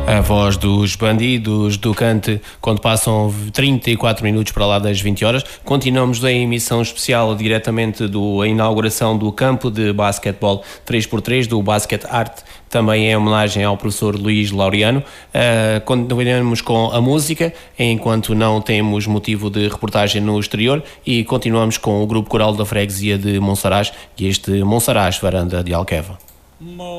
A voz dos Bandidos do Cante, quando passam 34 minutos para lá das 20 horas. Continuamos a emissão especial diretamente da inauguração do campo de basquetebol 3x3 do Basket Art, também em homenagem ao professor Luís Laureano. Continuamos com a música, enquanto não temos motivo de reportagem no exterior, e continuamos com o grupo coral da freguesia de Monsaraz e este Monsaraz Varanda de Alqueva.